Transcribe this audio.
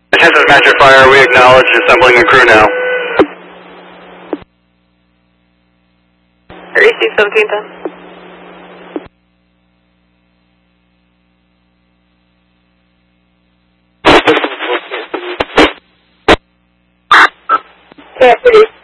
Attention Master Fire, we acknowledge assembling a crew now. Receive 1710. Yeah,